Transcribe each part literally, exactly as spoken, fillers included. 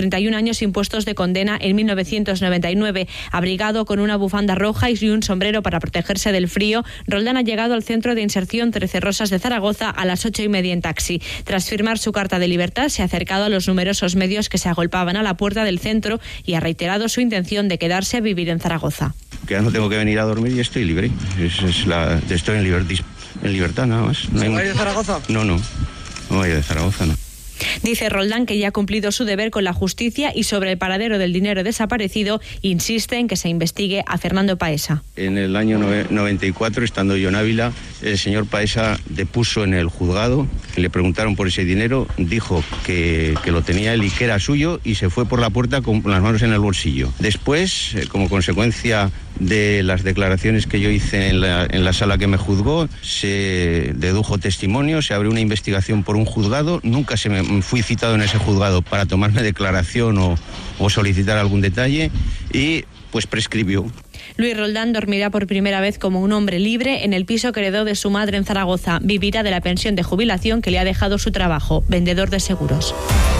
treinta y un años impuestos de condena en mil novecientos noventa y nueve. Abrigado con una bufanda roja y un sombrero para protegerse del frío, Roldán ha llegado al centro de inserción Trece Rosas de Zaragoza a las ocho y media en taxi. Tras firmar su carta de libertad, se ha acercado a los numerosos medios que se agolpaban a la puerta del centro y ha reiterado su intención de quedarse a vivir en Zaragoza. Que ya no tengo que venir a dormir y estoy libre. Es, es la, estoy en, libertad, en libertad nada más. No ¿Se va a ir de Zaragoza? No, no. No voy a ir de Zaragoza, no. Dice Roldán que ya ha cumplido su deber con la justicia y sobre el paradero del dinero desaparecido insiste en que se investigue a Fernando Paesa. En el año noventa y cuatro, estando yo en Ávila, el señor Paesa depuso en el juzgado, le preguntaron por ese dinero, dijo que, que lo tenía él y que era suyo y se fue por la puerta con las manos en el bolsillo. Después, eh, como consecuencia de las declaraciones que yo hice en la, en la sala que me juzgó, se dedujo testimonio, se abrió una investigación por un juzgado, nunca se me fui citado en ese juzgado para tomarme declaración o, o solicitar algún detalle y pues prescribió. Luis Roldán dormirá por primera vez como un hombre libre en el piso que heredó de su madre en Zaragoza. Vivirá de la pensión de jubilación que le ha dejado su trabajo, vendedor de seguros.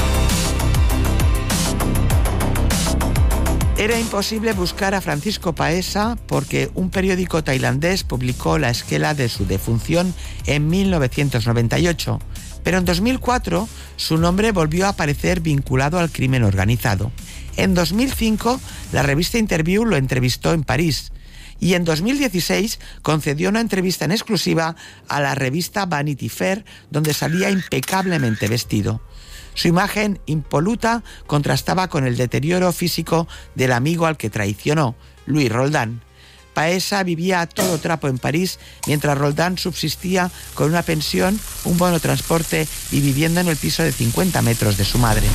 Era imposible buscar a Francisco Paesa porque un periódico tailandés publicó la esquela de su defunción en mil novecientos noventa y ocho, pero en dos mil cuatro su nombre volvió a aparecer vinculado al crimen organizado. En dos mil cinco la revista Interview lo entrevistó en París y en dos mil dieciséis concedió una entrevista en exclusiva a la revista Vanity Fair, donde salía impecablemente vestido. Su imagen impoluta contrastaba con el deterioro físico del amigo al que traicionó, Luis Roldán. Paesa vivía a todo trapo en París, mientras Roldán subsistía con una pensión, un bono transporte y viviendo en el piso de cincuenta metros de su madre.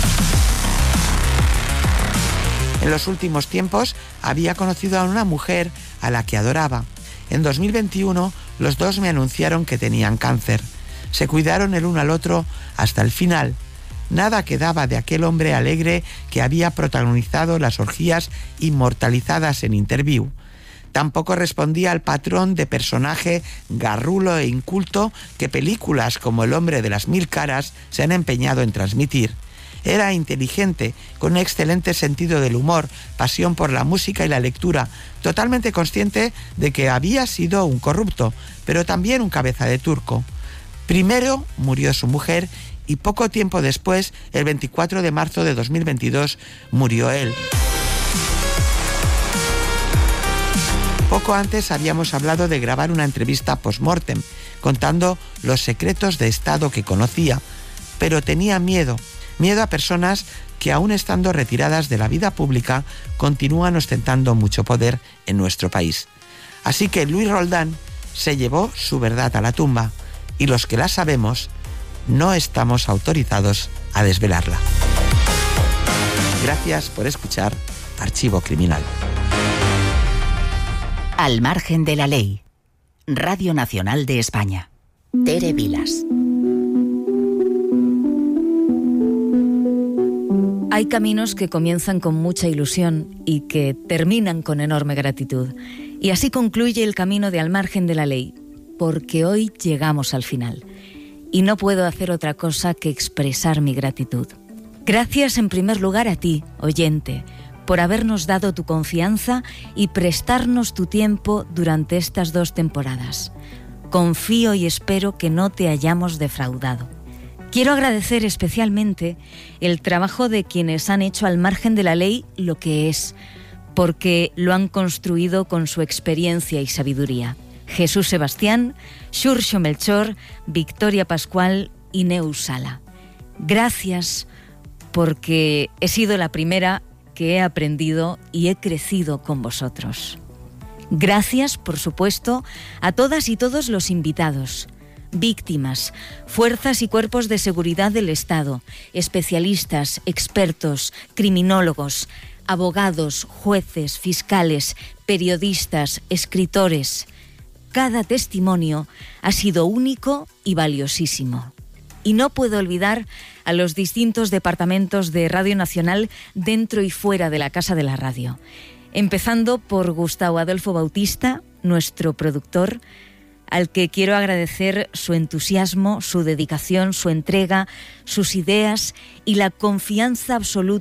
En los últimos tiempos había conocido a una mujer a la que adoraba. En dos mil veintiuno los dos me anunciaron que tenían cáncer. Se cuidaron el uno al otro hasta el final. Nada quedaba de aquel hombre alegre que había protagonizado las orgías inmortalizadas en Interview. Tampoco respondía al patrón de personaje garrulo e inculto que películas como El hombre de las mil caras se han empeñado en transmitir. Era inteligente, con un excelente sentido del humor, pasión por la música y la lectura, totalmente consciente de que había sido un corrupto, pero también un cabeza de turco. Primero murió su mujer y poco tiempo después, el veinticuatro de marzo de dos mil veintidós, murió él. Poco antes habíamos hablado de grabar una entrevista post-mortem, contando los secretos de Estado que conocía, pero tenía miedo, miedo a personas que aún estando retiradas de la vida pública continúan ostentando mucho poder en nuestro país. Así que Luis Roldán se llevó su verdad a la tumba y los que la sabemos no estamos autorizados a desvelarla. Gracias por escuchar Archivo Criminal. Al margen de la ley. Radio Nacional de España. Tere Vilas. Hay caminos que comienzan con mucha ilusión y que terminan con enorme gratitud. Y así concluye el camino de Al margen de la ley, porque hoy llegamos al final. Y no puedo hacer otra cosa que expresar mi gratitud. Gracias en primer lugar a ti, oyente, por habernos dado tu confianza y prestarnos tu tiempo durante estas dos temporadas. Confío y espero que no te hayamos defraudado. Quiero agradecer especialmente el trabajo de quienes han hecho Al margen de la ley lo que es, porque lo han construido con su experiencia y sabiduría. Jesús Sebastián, Xurxo Melchor, Victoria Pascual y Neus Sala. Gracias porque he sido la primera que he aprendido y he crecido con vosotros. Gracias, por supuesto, a todas y todos los invitados, víctimas, fuerzas y cuerpos de seguridad del Estado, especialistas, expertos, criminólogos, abogados, jueces, fiscales, periodistas, escritores. Cada testimonio ha sido único y valiosísimo. Y no puedo olvidar a los distintos departamentos de Radio Nacional dentro y fuera de la Casa de la Radio. Empezando por Gustavo Adolfo Bautista, nuestro productor, al que quiero agradecer su entusiasmo, su dedicación, su entrega, sus ideas y la confianza absoluta